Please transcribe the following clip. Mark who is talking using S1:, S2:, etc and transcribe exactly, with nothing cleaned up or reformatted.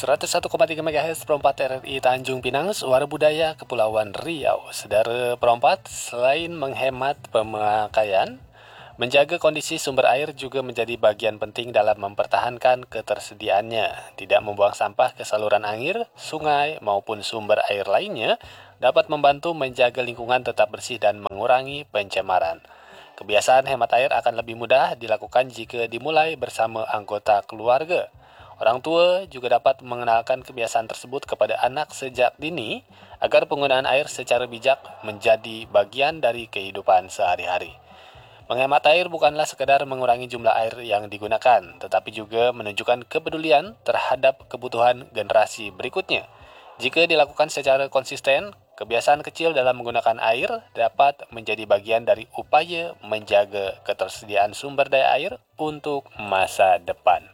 S1: seratus satu koma tiga MHz Perompat R R I Tanjung Pinang, Suara Budaya Kepulauan Riau. Saudara Perompat, selain menghemat pemakaian, menjaga kondisi sumber air juga menjadi bagian penting dalam mempertahankan ketersediaannya. Tidak membuang sampah ke saluran air, sungai, maupun sumber air lainnya dapat membantu menjaga lingkungan tetap bersih dan mengurangi pencemaran. Kebiasaan hemat air akan lebih mudah dilakukan jika dimulai bersama anggota keluarga. Orang tua juga dapat mengenalkan kebiasaan tersebut kepada anak sejak dini agar penggunaan air secara bijak menjadi bagian dari kehidupan sehari-hari. Menghemat air bukanlah sekadar mengurangi jumlah air yang digunakan, tetapi juga menunjukkan kepedulian terhadap kebutuhan generasi berikutnya. Jika dilakukan secara konsisten, kebiasaan kecil dalam menggunakan air dapat menjadi bagian dari upaya menjaga ketersediaan sumber daya air untuk masa depan.